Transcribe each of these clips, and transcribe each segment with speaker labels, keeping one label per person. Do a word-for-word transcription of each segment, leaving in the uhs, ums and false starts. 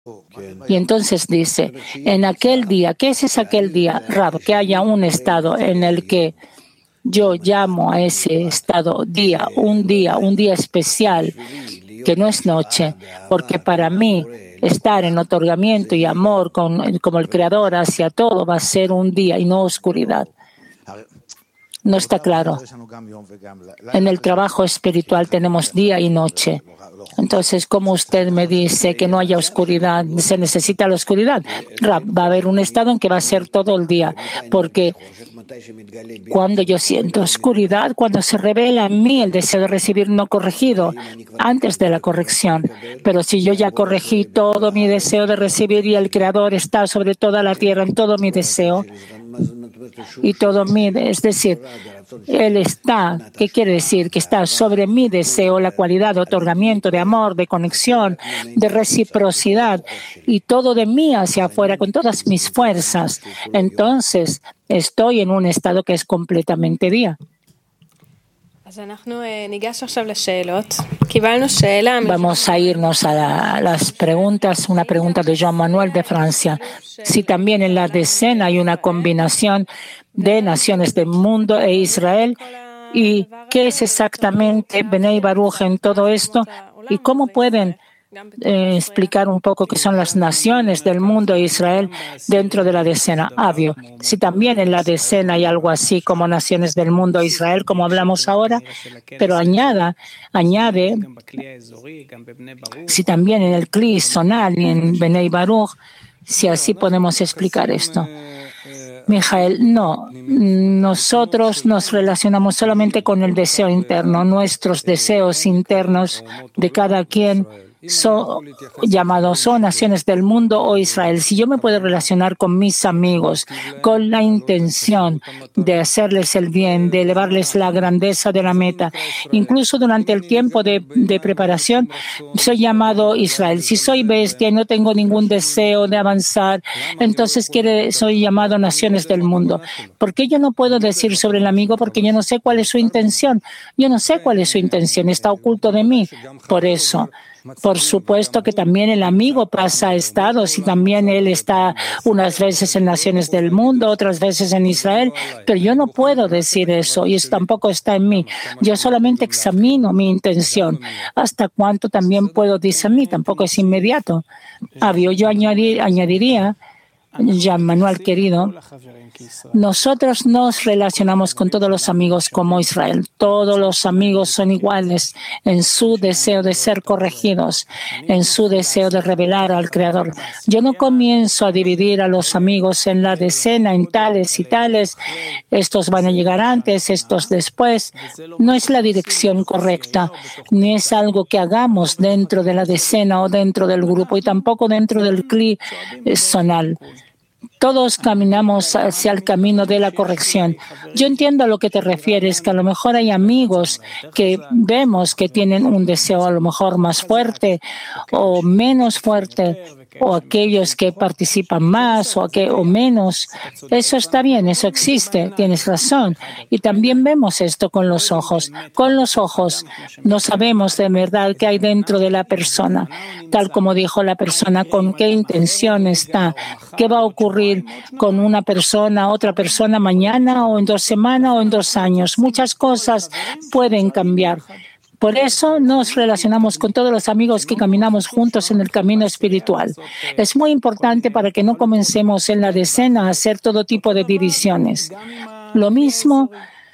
Speaker 1: Y entonces dice, en aquel día, ¿qué es ese aquel día, Rab? Que haya un estado en el que yo llamo a ese estado día, un día, un día especial, que no es noche, porque para mí estar en otorgamiento y amor con, como el Creador hacia todo va a ser un día y no oscuridad. No está claro. En el trabajo espiritual tenemos día y noche. Entonces, ¿cómo usted me dice que no haya oscuridad? ¿Se necesita la oscuridad? Rab, va a haber un estado en que va a ser todo el día, porque cuando yo siento oscuridad, cuando se revela en mí el deseo de recibir no corregido, antes de la corrección. Pero si yo ya corregí todo mi deseo de recibir y el Creador está sobre toda la tierra, en todo mi deseo, y todo mi, es decir, Él está, ¿qué quiere decir? Que está sobre mi deseo, la cualidad de otorgamiento, de amor, de conexión, de reciprocidad y todo de mí hacia afuera con todas mis fuerzas. Entonces, estoy en un estado que es completamente día. Vamos a irnos a, la, a las preguntas. Una pregunta de Joan Manuel de Francia. Si también en la decena hay una combinación de naciones del mundo e Israel, ¿y qué es exactamente Bnei Baruch en todo esto? ¿Y cómo pueden eh, explicar un poco qué son las naciones del mundo e Israel dentro de la decena? Obvio, si también en la decena hay algo así como naciones del mundo e Israel, como hablamos ahora, pero añada, añade, si también en el Kli Sonal y en Bnei Baruch, si así podemos explicar esto. Mijael, no, nosotros nos relacionamos solamente con el deseo interno, nuestros deseos internos de cada quien son llamados son naciones del mundo o Israel. Si yo me puedo relacionar con mis amigos con la intención de hacerles el bien, de elevarles la grandeza de la meta, incluso durante el tiempo de, de preparación, soy llamado Israel. Si soy bestia y no tengo ningún deseo de avanzar, entonces quiere, soy llamado naciones del mundo. ¿Por qué yo no puedo decir sobre el amigo? Porque yo no sé cuál es su intención. Yo no sé cuál es su intención. Está oculto de mí. Por eso, por supuesto que también el amigo pasa a estados y también él está unas veces en naciones del mundo, otras veces en Israel, pero yo no puedo decir eso y eso tampoco está en mí. Yo solamente examino mi intención. ¿Hasta cuánto también puedo discernir? Tampoco es inmediato. Obvio, yo añadir, añadiría, Jean Manuel querido, nosotros nos relacionamos con todos los amigos como Israel. Todos los amigos son iguales en su deseo de ser corregidos, en su deseo de revelar al Creador. Yo no comienzo a dividir a los amigos en la decena, en tales y tales. Estos van a llegar antes, estos después. No es la dirección correcta, ni es algo que hagamos dentro de la decena o dentro del grupo y tampoco dentro del Kli Sonal. Todos caminamos hacia el camino de la corrección. Yo entiendo a lo que te refieres, que a lo mejor hay amigos que vemos que tienen un deseo a lo mejor más fuerte o menos fuerte, o aquellos que participan más o, que, o menos. Eso está bien, eso existe, tienes razón. Y también vemos esto con los ojos. Con los ojos no sabemos de verdad qué hay dentro de la persona, tal como dijo la persona, con qué intención está, qué va a ocurrir con una persona, otra persona mañana o en dos semanas o en dos años. Muchas cosas pueden cambiar. Por eso nos relacionamos con todos los amigos que caminamos juntos en el camino espiritual. Es muy importante para que no comencemos en la decena a hacer todo tipo de divisiones. Lo mismo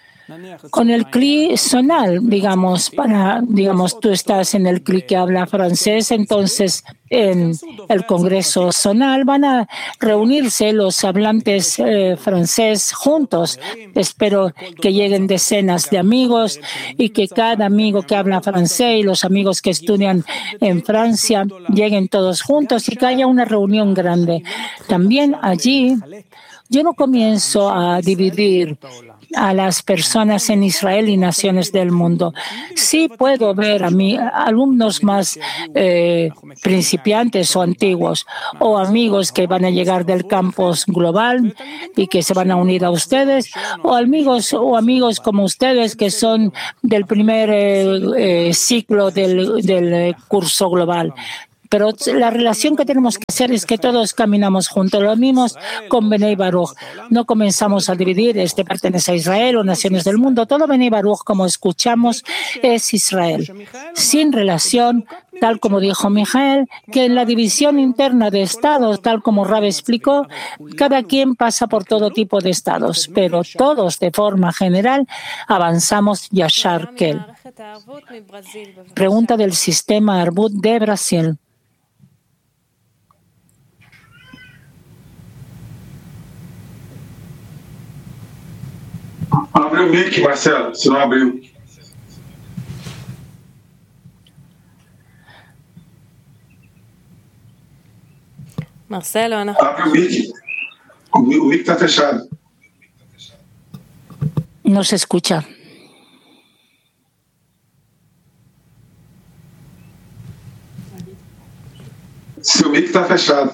Speaker 1: con el Kli Sonal, digamos, para, digamos, tú estás en el Kli que habla francés, entonces en el Congreso Sonal van a reunirse los hablantes eh, francés juntos. Espero que lleguen decenas de amigos y que cada amigo que habla francés y los amigos que estudian en Francia lleguen todos juntos y que haya una reunión grande. También allí yo no comienzo a dividir a las personas en Israel y naciones del mundo. Sí puedo ver a mis alumnos más eh, principiantes o antiguos o amigos que van a llegar del campus global y que se van a unir a ustedes, o amigos o amigos como ustedes que son del primer eh, eh, ciclo del, del curso global. Pero la relación que tenemos que hacer es que todos caminamos juntos. Lo mismo con Benei Baruch. No comenzamos a dividir, este pertenece a Israel o naciones del mundo. Todo Benei Baruch, como escuchamos, es Israel. Sin relación, tal como dijo Mijael, que en la división interna de estados, tal como Rab explicó, cada quien pasa por todo tipo de estados, pero todos de forma general avanzamos Yashar Kel. Pregunta del sistema Arbut de Brasil.
Speaker 2: Abre o mic, Marcelo, se não abriu.
Speaker 3: Marcelo,
Speaker 2: abre o mic. O mic está fechado.
Speaker 1: No se escucha.
Speaker 2: Seu mic está fechado.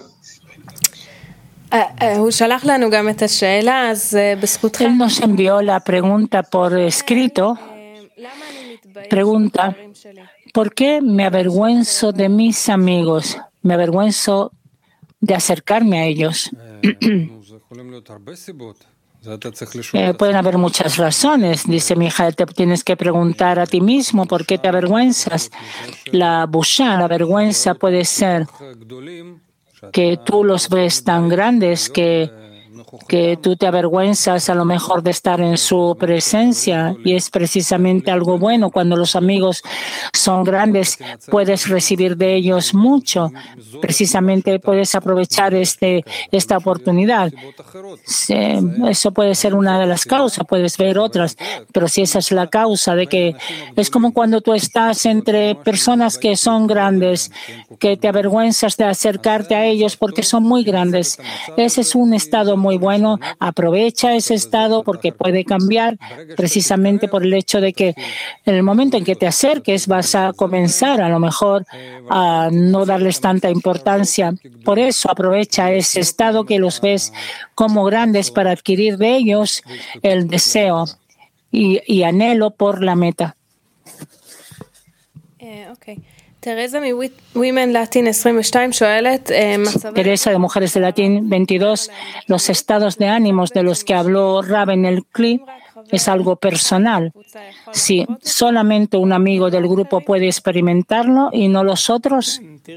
Speaker 3: הוא שלח לנו גם את השאלה, אז בזכותכם.
Speaker 1: Él nos envió la pregunta por escrito. Pregunta, ¿por qué me avergüenzo de mis amigos? Me avergüenzo de acercarme a ellos. Eh, pueden haber muchas razones, dice mi hija, te tienes que preguntar a ti mismo por qué te avergüenzas. La busha, la vergüenza puede ser que tú los ves tan grandes que, que tú te avergüenzas a lo mejor de estar en su presencia, y es precisamente algo bueno. Cuando los amigos son grandes, puedes recibir de ellos mucho. Precisamente puedes aprovechar este, esta oportunidad. Sí, eso puede ser una de las causas, puedes ver otras, pero si esa es la causa de que es como cuando tú estás entre personas que son grandes, que te avergüenzas de acercarte a ellos porque son muy grandes. Ese es un estado muy bueno. Aprovecha ese estado porque puede cambiar precisamente por el hecho de que en el momento en que te acerques vas a comenzar a lo mejor a no darles tanta importancia. Por eso aprovecha ese estado que los ves como grandes para adquirir de ellos el deseo y, y anhelo por la meta.
Speaker 3: Eh, okay. Teresa de
Speaker 1: Mujeres de Latín veintidós, los estados de ánimos de los que habló Rab en el Kli es algo personal. Sí, solamente un amigo del grupo puede experimentarlo y no los otros.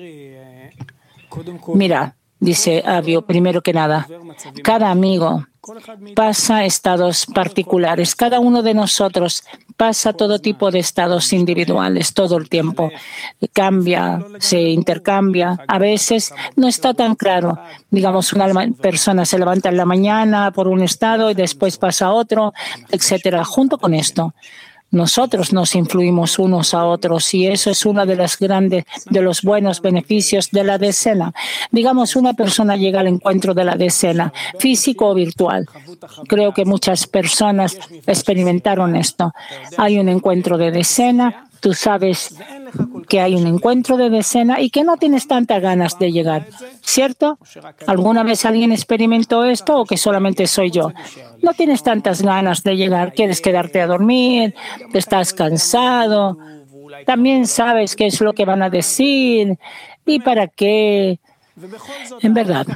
Speaker 1: Mira, dice Avio, primero que nada, cada amigo pasa estados particulares. Cada uno de nosotros pasa todo tipo de estados individuales todo el tiempo. Cambia, se intercambia. A veces no está tan claro. Digamos, una persona se levanta en la mañana por un estado y después pasa a otro, etcétera. Junto con esto, nosotros nos influimos unos a otros y eso es uno de los grandes, de los buenos beneficios de la decena. Digamos, una persona llega al encuentro de la decena, físico o virtual. Creo que muchas personas experimentaron esto. Hay un encuentro de decena, tú sabes que hay un encuentro de decena y que no tienes tantas ganas de llegar, ¿cierto? ¿Alguna vez alguien experimentó esto o que solamente soy yo? No tienes tantas ganas de llegar, quieres quedarte a dormir, estás cansado, también sabes qué es lo que van a decir y para qué. En verdad,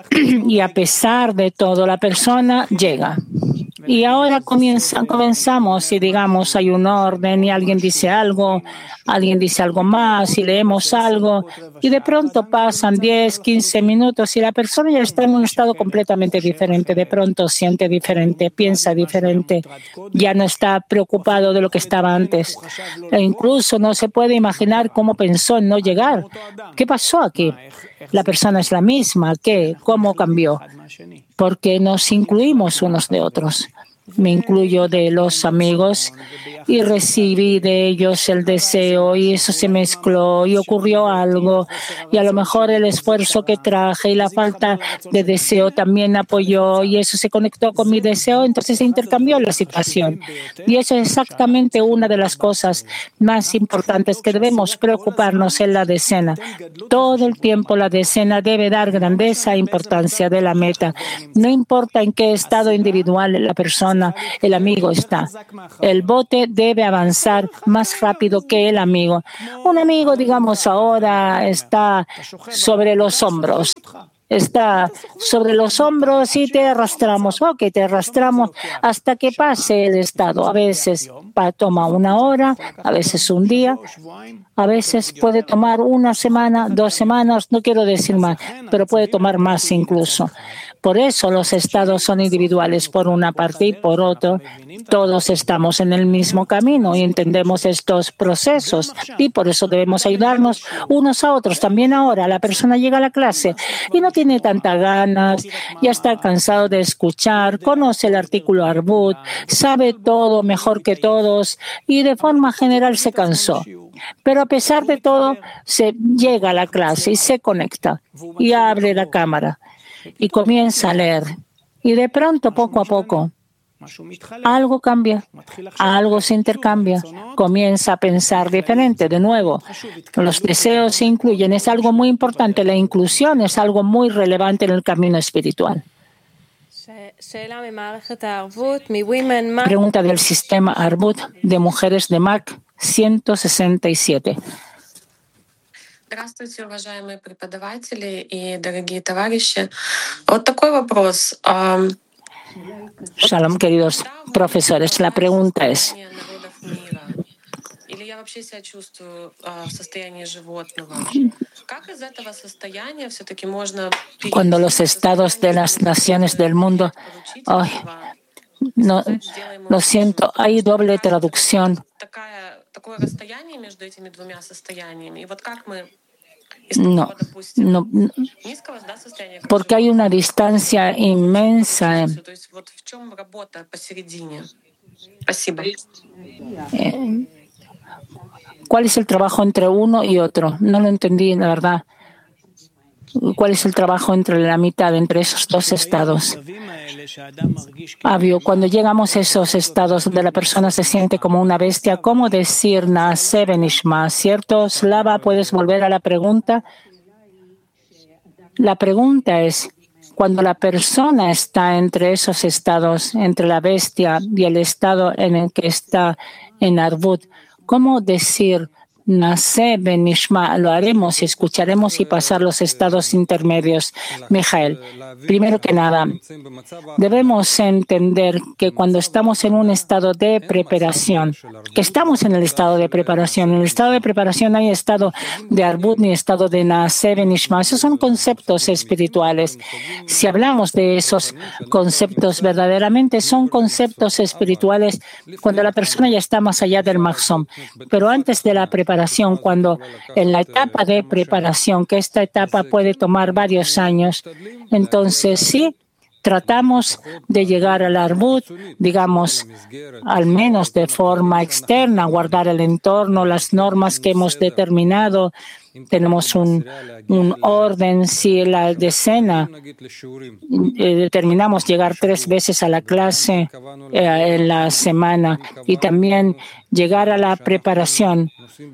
Speaker 1: y a pesar de todo, la persona llega. Y ahora comienza, comenzamos y digamos hay un orden y alguien dice algo, alguien dice algo más y leemos algo y de pronto pasan diez, quince minutos y la persona ya está en un estado completamente diferente. De pronto siente diferente, piensa diferente, ya no está preocupado de lo que estaba antes. E incluso no se puede imaginar cómo pensó en no llegar. ¿Qué pasó aquí? La persona es la misma. ¿Qué? ¿Cómo cambió? Porque nos incluimos unos de otros. Me incluyo de los amigos y recibí de ellos el deseo y eso se mezcló y ocurrió algo y a lo mejor el esfuerzo que traje y la falta de deseo también apoyó y eso se conectó con mi deseo, entonces se intercambió la situación. Y eso es exactamente una de las cosas más importantes que debemos preocuparnos en la decena. Todo el tiempo la decena debe dar grandeza e importancia de la meta. No importa en qué estado individual la persona persona, el amigo está. El bote debe avanzar más rápido que el amigo. Un amigo, digamos, ahora está sobre los hombros. Está sobre los hombros y te arrastramos. Ok, te arrastramos hasta que pase el estado. A veces toma una hora, a veces un día, a veces puede tomar una semana, dos semanas, no quiero decir más, pero puede tomar más incluso. Por eso los estados son individuales por una parte y por otro. Todos estamos en el mismo camino y entendemos estos procesos y por eso debemos ayudarnos unos a otros. También ahora la persona llega a la clase y no tiene tantas ganas, ya está cansado de escuchar, conoce el artículo Arbut, sabe todo mejor que todos y de forma general se cansó. Pero a pesar de todo, se llega a la clase y se conecta y abre la cámara y comienza a leer. Y de pronto, poco a poco, algo cambia, algo se intercambia, comienza a pensar diferente de nuevo. Los deseos se incluyen, es algo muy importante. La inclusión es algo muy relevante en el camino espiritual. Pregunta del sistema Arbut de mujeres de M A C ciento sesenta y siete.
Speaker 4: Здравствуйте, уважаемые преподаватели и дорогие товарищи. Вот такой вопрос.
Speaker 1: Shalom, queridos profesores. La pregunta es,
Speaker 4: или я вообще себя чувствую в состоянии животного. Как из этого состояния все-таки можно
Speaker 1: cuando los estados de las naciones del mundo, ay, no, lo siento, hay doble traducción.
Speaker 4: такое расстояние между этими двумя состояниями. И вот как мы
Speaker 1: No, no, porque hay una distancia inmensa. Eh, ¿Cuál es el trabajo entre uno y otro? No lo entendí, la verdad. ¿Cuál es el trabajo entre la mitad, entre esos dos estados? Obvio, cuando llegamos a esos estados donde la persona se siente como una bestia, ¿cómo decir Naaseh Benishma? ¿Cierto? Slava, ¿puedes volver a la pregunta? La pregunta es, cuando la persona está entre esos estados, entre la bestia y el estado en el que está en Arbut, ¿cómo decir Naaseh Benishma? Lo haremos y escucharemos y pasar los estados intermedios. Mijael, primero que nada, debemos entender que cuando estamos en un estado de preparación, que estamos en el estado de preparación, en el estado de preparación hay estado de Arbut ni estado de Naaseh Benishma. Esos son conceptos espirituales. Si hablamos de esos conceptos verdaderamente, son conceptos espirituales cuando la persona ya está más allá del Mahzom. Pero antes de la preparación, cuando en la etapa de preparación, que esta etapa puede tomar varios años, entonces sí, tratamos de llegar al Arbut, digamos, al menos de forma externa, guardar el entorno, las normas que hemos determinado. Tenemos un, un orden, si la decena eh, determinamos llegar tres veces a la clase eh, en la semana y también llegar a la preparación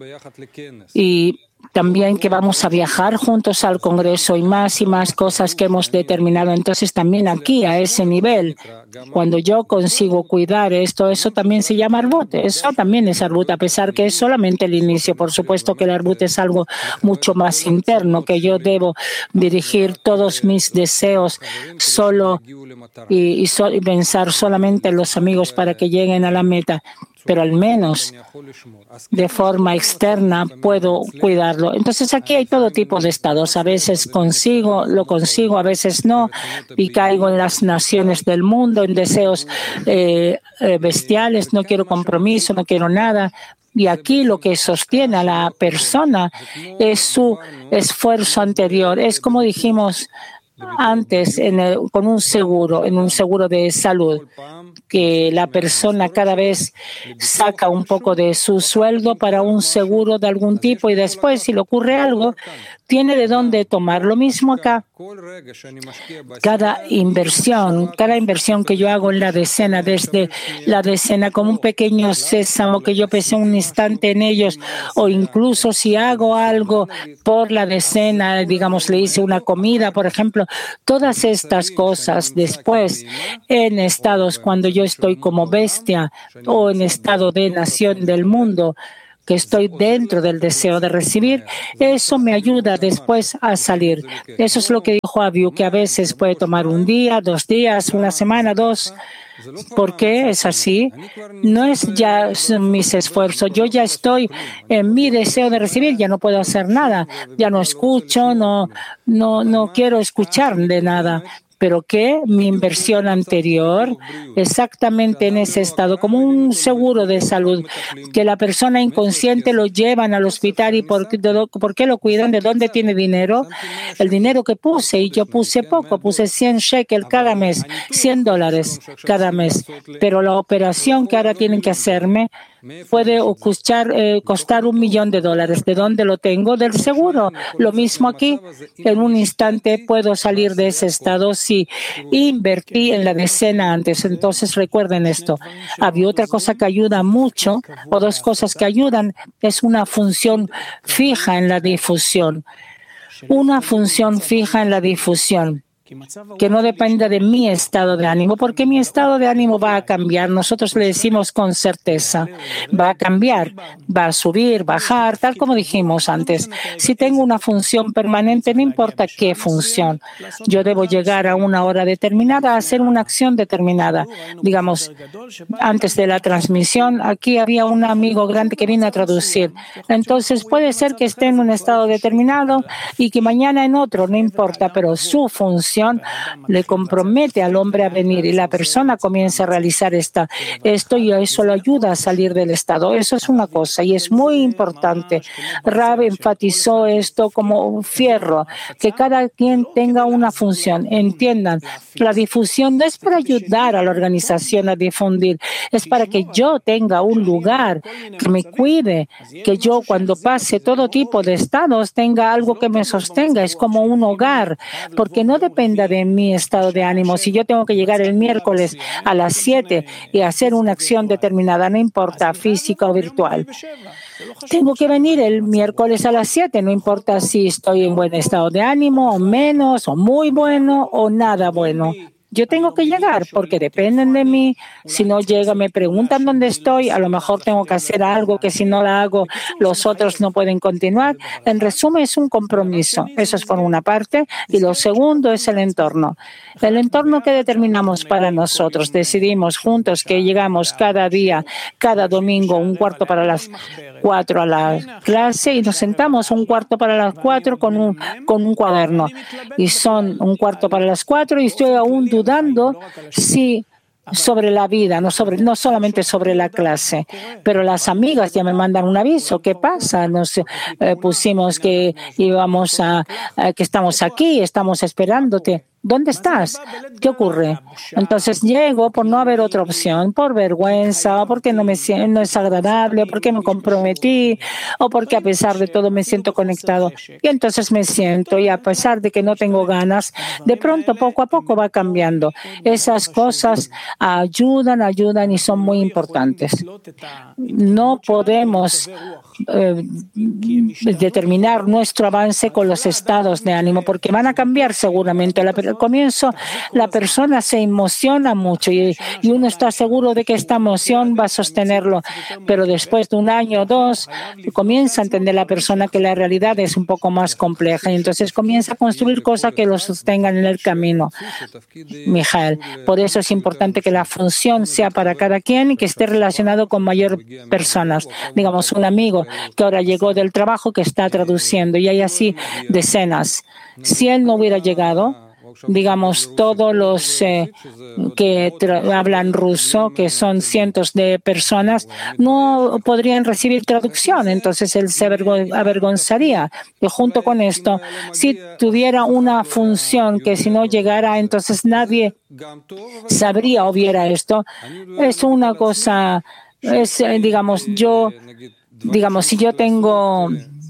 Speaker 1: y también que vamos a viajar juntos al Congreso y más y más cosas que hemos determinado. Entonces también aquí, a ese nivel, cuando yo consigo cuidar esto, eso también se llama Arbut. Eso también es Arbut, a pesar que es solamente el inicio. Por supuesto que el Arbut es algo mucho más interno, que yo debo dirigir todos mis deseos solo y, y, so, y pensar solamente en los amigos para que lleguen a la meta. Pero al menos de forma externa puedo cuidarlo. Entonces aquí hay todo tipo de estados. A veces consigo, lo consigo, a veces no, y caigo en las naciones del mundo, en deseos eh, eh, bestiales, no quiero compromiso, no quiero nada. Y aquí lo que sostiene a la persona es su esfuerzo anterior. Es como dijimos antes, en el, con un seguro, en un seguro de salud, que la persona cada vez saca un poco de su sueldo para un seguro de algún tipo y después, si le ocurre algo, tiene de dónde tomar. Lo mismo acá. Cada inversión, cada inversión que yo hago en la decena, desde la decena como un pequeño sésamo que yo pensé un instante en ellos, o incluso si hago algo por la decena, digamos, le hice una comida, por ejemplo, todas estas cosas después en estados cuando yo estoy como bestia o en estado de nación del mundo, que estoy dentro del deseo de recibir, eso me ayuda después a salir. Eso es lo que dijo Aviu, que a veces puede tomar un día, dos días, una semana, dos. ¿Por qué es así? No es ya mis esfuerzos. Yo ya estoy en mi deseo de recibir, ya no puedo hacer nada. Ya no escucho, no, no, no quiero escuchar de nada. Pero que mi inversión anterior, exactamente en ese estado, como un seguro de salud, que la persona inconsciente lo llevan al hospital y por, de, ¿por qué lo cuidan? ¿De dónde tiene dinero? El dinero que puse, y yo puse poco, puse cien shekel cada mes, cien dólares cada mes. Pero la operación que ahora tienen que hacerme puede costar, eh, costar un millón de dólares. ¿De dónde lo tengo? Del seguro. Lo mismo aquí. En un instante puedo salir de ese estado si invertí en la decena antes. Entonces recuerden esto. Había otra cosa que ayuda mucho, o dos cosas que ayudan, es una función fija en la difusión. Una función fija en la difusión, que no dependa de mi estado de ánimo, porque mi estado de ánimo va a cambiar. Nosotros le decimos con certeza, va a cambiar, va a subir, bajar, tal como dijimos antes. Si tengo una función permanente, no importa qué función, yo debo llegar a una hora determinada a hacer una acción determinada. Digamos, antes de la transmisión, aquí había un amigo grande que vino a traducir. Entonces, puede ser que esté en un estado determinado y que mañana en otro, no importa, pero su función le compromete al hombre a venir y la persona comienza a realizar esta, esto y eso lo ayuda a salir del estado. Eso es una cosa y es muy importante. Rab enfatizó esto como fierro, que cada quien tenga una función. Entiendan, la difusión no es para ayudar a la organización a difundir, es para que yo tenga un lugar que me cuide, que yo cuando pase todo tipo de estados tenga algo que me sostenga. Es como un hogar, porque no depende de mi estado de ánimo. Si yo tengo que llegar el miércoles a las siete y hacer una acción determinada, no importa física o virtual, tengo que venir el miércoles a las siete, no importa si estoy en buen estado de ánimo o menos, o muy bueno o nada bueno. Yo tengo que llegar porque dependen de mí. Si no llega, me preguntan dónde estoy. A lo mejor tengo que hacer algo que si no lo hago, los otros no pueden continuar. En resumen, es un compromiso. Eso es por una parte. Y lo segundo es el entorno. El entorno que determinamos para nosotros. Decidimos juntos que llegamos cada día, cada domingo, un cuarto para las cuatro a la clase y nos sentamos un cuarto para las cuatro con un, con un cuaderno. Y son un cuarto para las cuatro y estoy aún dudando si sobre la vida, no, sobre, no solamente sobre la clase, pero las amigas ya me mandan un aviso. ¿Qué pasa? Nos eh, pusimos que íbamos a, a, que estamos aquí, estamos esperándote. ¿Dónde estás? ¿Qué ocurre? Entonces llego por no haber otra opción, por vergüenza, o porque no me no es agradable, o porque me comprometí, o porque a pesar de todo me siento conectado. Y entonces me siento, y a pesar de que no tengo ganas, de pronto, poco a poco va cambiando. Esas cosas ayudan, ayudan y son muy importantes. No podemos eh, determinar nuestro avance con los estados de ánimo, porque van a cambiar seguramente. La Al comienzo la persona se emociona mucho y, y uno está seguro de que esta emoción va a sostenerlo, pero después de un año o dos comienza a entender la persona que la realidad es un poco más compleja y entonces comienza a construir cosas que lo sostengan en el camino. Mijael, por eso es importante que la función sea para cada quien y que esté relacionado con mayor personas. Digamos, un amigo que ahora llegó del trabajo que está traduciendo y hay así decenas. Si él no hubiera llegado, digamos, todos los eh, que hablan ruso, que son cientos de personas, no podrían recibir traducción. Entonces él se avergonzaría. Y junto con esto, si tuviera una función que si no llegara, entonces nadie sabría o viera esto. Es una cosa, es, digamos, yo, digamos, si yo tengo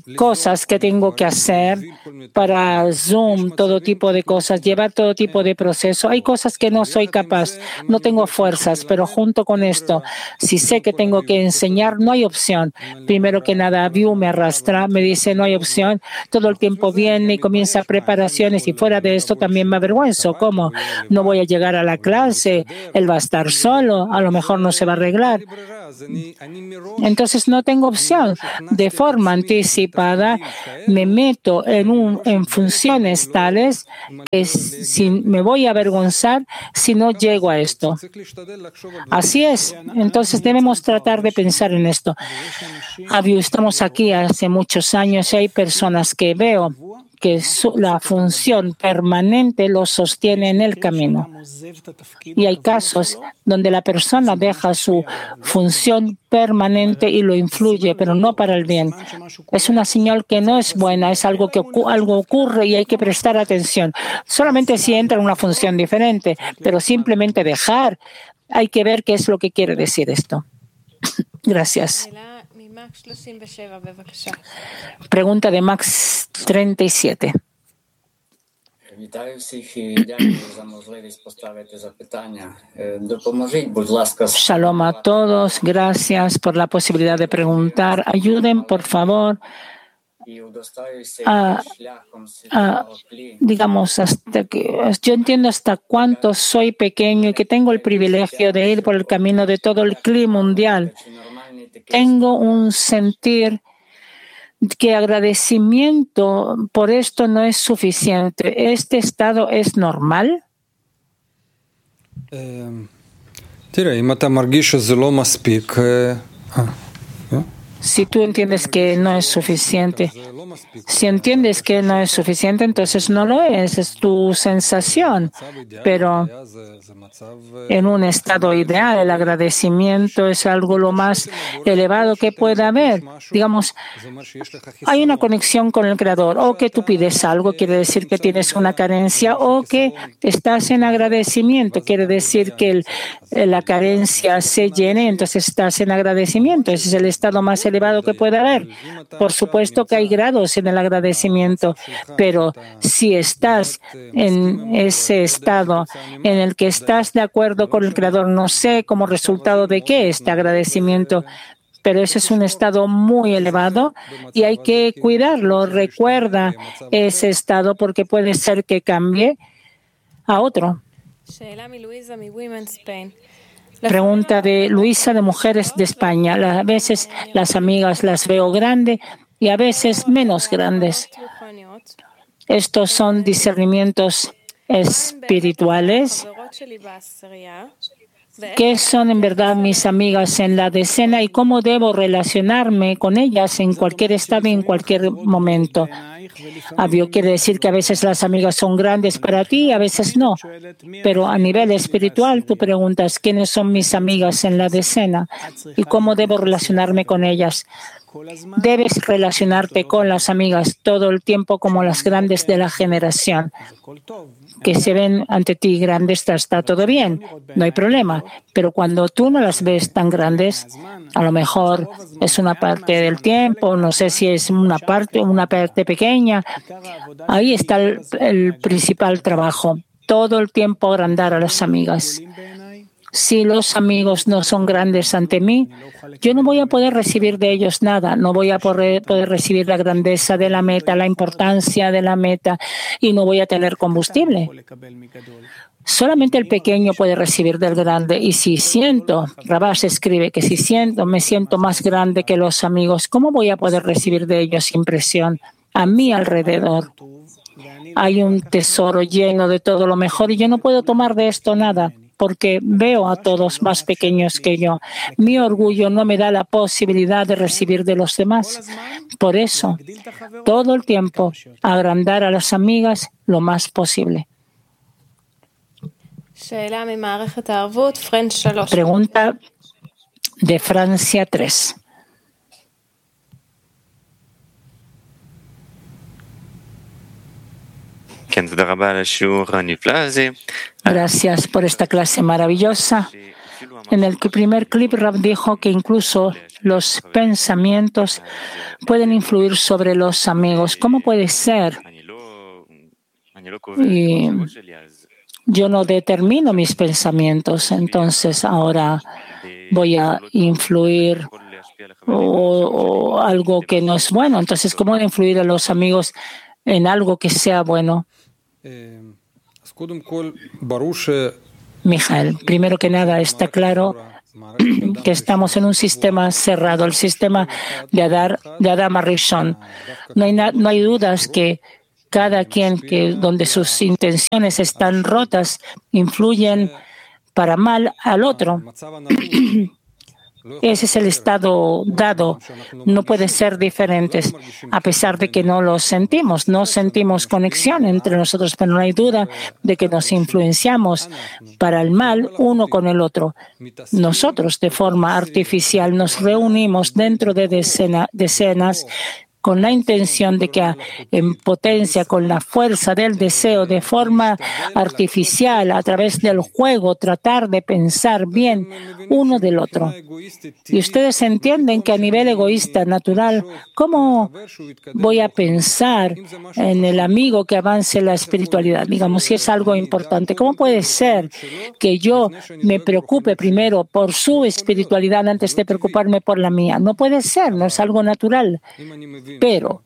Speaker 1: cosas que tengo que hacer para Zoom, todo tipo de cosas, llevar todo tipo de proceso. Hay cosas que no soy capaz, no tengo fuerzas, pero junto con esto, si sé que tengo que enseñar, no hay opción. Primero que nada, View me arrastra, me dice no hay opción, todo el tiempo viene y comienza preparaciones y fuera de esto también me avergüenzo. ¿Cómo? No voy a llegar a la clase, él va a estar solo, a lo mejor no se va a arreglar. Entonces no tengo opción. De forma anticipada me meto en, un, en funciones tales que si me voy a avergonzar si no llego a esto. Así es. Entonces debemos tratar de pensar en esto. Estamos aquí hace muchos años y hay personas que veo que su, la función permanente los sostiene en el camino. Y hay casos donde la persona deja su función permanente y lo influye, pero no para el bien. Es una señal que no es buena, es algo que ocu- algo ocurre y hay que prestar atención. Solamente si entra en una función diferente, pero simplemente dejar, hay que ver qué es lo que quiere decir esto. Gracias. Pregunta de Max treinta y siete. Shalom a todos. Gracias por la posibilidad de preguntar. Ayuden, por favor, a, a, digamos, hasta que yo entiendo hasta cuánto soy pequeño y que tengo el privilegio de ir por el camino de todo el clima mundial. Tengo un sentir que agradecimiento por esto no es suficiente. ¿Este estado es normal? Si tú entiendes que no es suficiente, si entiendes que no es suficiente, entonces no lo es, es tu sensación. Pero en un estado ideal, el agradecimiento es algo lo más elevado que pueda haber. Digamos, hay una conexión con el Creador, o que tú pides algo, quiere decir que tienes una carencia, o que estás en agradecimiento, quiere decir que el, la carencia se llene, entonces estás en agradecimiento. Ese es el estado más elevado elevado que pueda haber. Por supuesto que hay grados en el agradecimiento, pero si estás en ese estado en el que estás de acuerdo con el Creador, no sé como resultado de qué este agradecimiento, pero ese es un estado muy elevado y hay que cuidarlo. Recuerda ese estado porque puede ser que cambie a otro. Pregunta de Luisa de Mujeres de España. A veces las amigas las veo grandes y a veces menos grandes. Estos son discernimientos espirituales. ¿Qué son en verdad mis amigas en la decena y cómo debo relacionarme con ellas en cualquier estado y en cualquier momento? Obvio, quiere decir que a veces las amigas son grandes para ti y a veces no. Pero a nivel espiritual, tú preguntas, ¿quiénes son mis amigas en la decena? ¿Y cómo debo relacionarme con ellas? Debes relacionarte con las amigas todo el tiempo como las grandes de la generación. Que se ven ante ti grandes, está todo bien, no hay problema. Pero cuando tú no las ves tan grandes, a lo mejor es una parte del tiempo, no sé si es una parte, una parte pequeña. Ahí está el, el principal trabajo. Todo el tiempo agrandar a las amigas. Si los amigos no son grandes ante mí, yo no voy a poder recibir de ellos nada. No voy a poder, poder recibir la grandeza de la meta, la importancia de la meta y no voy a tener combustible. Solamente el pequeño puede recibir del grande. Y si siento, Rabash escribe que si siento, me siento más grande que los amigos, ¿cómo voy a poder recibir de ellos impresión? A mi alrededor hay un tesoro lleno de todo lo mejor y yo no puedo tomar de esto nada, porque veo a todos más pequeños que yo. Mi orgullo no me da la posibilidad de recibir de los demás. Por eso, todo el tiempo, agrandar a las amigas lo más posible. Pregunta de Francia tres.
Speaker 5: Gracias por esta clase maravillosa.
Speaker 1: En el primer clip, Rav dijo que incluso los pensamientos pueden influir sobre los amigos. ¿Cómo puede ser? Y yo no determino mis pensamientos, entonces ahora voy a influir o, o algo que no es bueno. Entonces, ¿cómo influir a los amigos en algo que sea bueno? Mijael, primero que nada, está claro que estamos en un sistema cerrado, el sistema de Adar, de Adam Rishon. No hay, na, no hay dudas que cada quien que donde sus intenciones están rotas influyen para mal al otro. Ese es el estado dado. No puede ser diferente, a pesar de que no lo sentimos. No sentimos conexión entre nosotros, pero no hay duda de que nos influenciamos para el mal uno con el otro. Nosotros, de forma artificial, nos reunimos dentro de decena, decenas con la intención de que en potencia, con la fuerza del deseo, de forma artificial, a través del juego, tratar de pensar bien uno del otro. Y ustedes entienden que a nivel egoísta, natural, ¿cómo voy a pensar en el amigo que avance la espiritualidad? Digamos, si es algo importante, ¿cómo puede ser que yo me preocupe primero por su espiritualidad antes de preocuparme por la mía? No puede ser, no es algo natural. Pero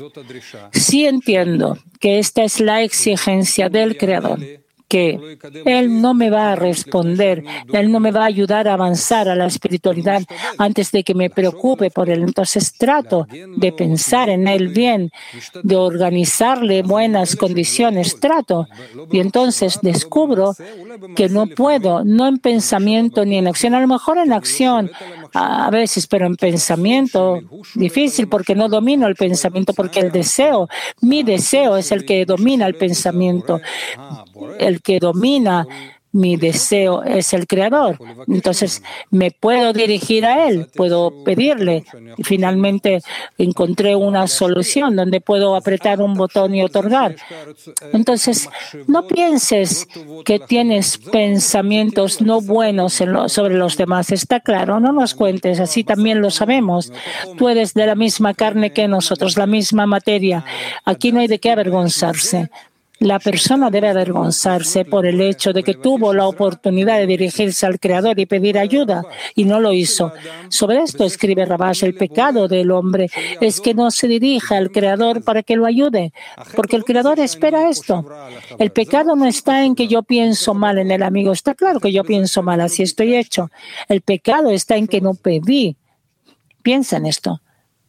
Speaker 1: sí entiendo que esta es la exigencia del Creador, que Él no me va a responder, Él no me va a ayudar a avanzar a la espiritualidad antes de que me preocupe por Él. Entonces trato de pensar en Él bien, de organizarle buenas condiciones, trato. Y entonces descubro que no puedo, no en pensamiento ni en acción, a lo mejor en acción a veces, pero en pensamiento difícil porque no domino el pensamiento, porque el deseo, mi deseo es el que domina el pensamiento. El que domina mi deseo es el Creador. Entonces, me puedo dirigir a Él, puedo pedirle. Y finalmente encontré una solución donde puedo apretar un botón y otorgar. Entonces, no pienses que tienes pensamientos no buenos en lo, sobre los demás. Está claro, no nos cuentes, así también lo sabemos. Tú eres de la misma carne que nosotros, la misma materia. Aquí no hay de qué avergonzarse. La persona debe avergonzarse por el hecho de que tuvo la oportunidad de dirigirse al Creador y pedir ayuda y no lo hizo. Sobre esto escribe Rabash: el pecado del hombre es que no se dirija al Creador para que lo ayude, porque el Creador espera esto. El pecado no está en que yo pienso mal en el amigo. Está claro que yo pienso mal, así estoy hecho. El pecado está en que no pedí. Piensa en esto.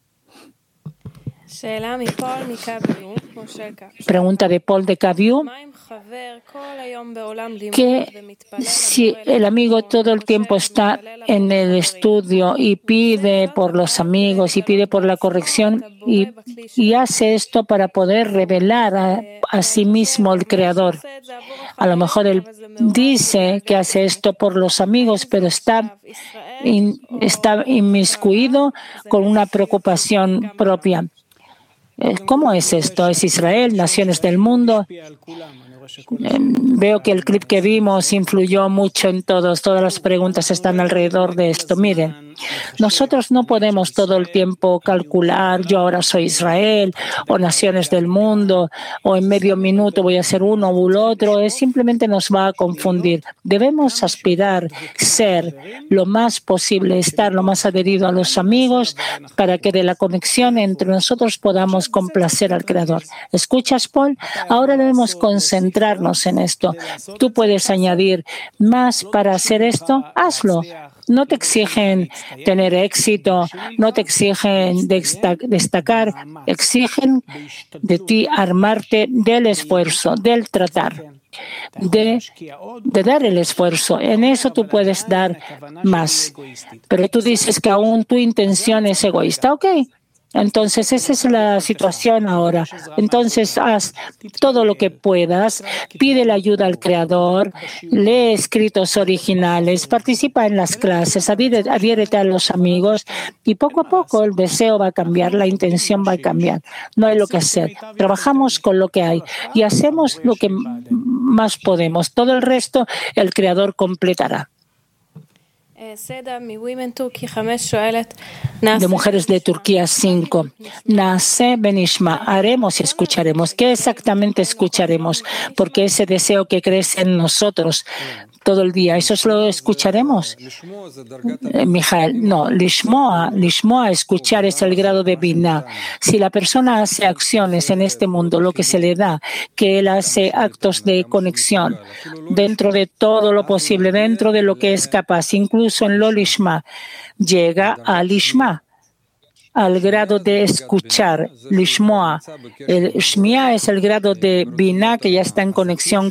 Speaker 1: Pregunta de Paul de Caviu, que si el amigo todo el tiempo está en el estudio y pide por los amigos y pide por la corrección y, y hace esto para poder revelar a, a sí mismo el Creador. A lo mejor él dice que hace esto por los amigos, pero está, in, está inmiscuido con una preocupación propia. ¿Cómo es esto? ¿Es Israel, naciones del mundo? Veo que el clip que vimos influyó mucho en todos. Todas las preguntas están alrededor de esto. Miren, nosotros no podemos todo el tiempo calcular, yo ahora soy Israel, o naciones del mundo, o en medio minuto voy a ser uno u el otro. Es simplemente nos va a confundir. Debemos aspirar, ser lo más posible, estar lo más adherido a los amigos para que de la conexión entre nosotros podamos complacer al Creador. ¿Escuchas, Paul? Ahora debemos concentrarnos en esto. Tú puedes añadir más para hacer esto, hazlo. No te exigen tener éxito, no te exigen destacar, exigen de ti armarte del esfuerzo, del tratar, de, de dar el esfuerzo. En eso tú puedes dar más. Pero tú dices que aún tu intención es egoísta. Ok. Entonces, esa es la situación ahora. Entonces, haz todo lo que puedas, pide la ayuda al Creador, lee escritos originales, participa en las clases, adhiérete a los amigos y poco a poco el deseo va a cambiar, la intención va a cambiar. No hay lo que hacer. Trabajamos con lo que hay y hacemos lo que más podemos. Todo el resto, el Creador completará. De mujeres de Turquía cinco. Nace Benishma. Haremos y escucharemos. ¿Qué exactamente escucharemos? Porque ese deseo que crece en nosotros todo el día, ¿eso lo escucharemos? Eh, Mijael, no. Lishmoa, Lishmoa, escuchar es el grado de Binah. Si la persona hace acciones en este mundo, lo que se le da, que él hace actos de conexión dentro de todo lo posible, dentro de lo que es capaz, incluso en lo Lishma, llega a Lishma, al grado de escuchar, Lishmoa. El Shmiya es el grado de Binah que ya está en conexión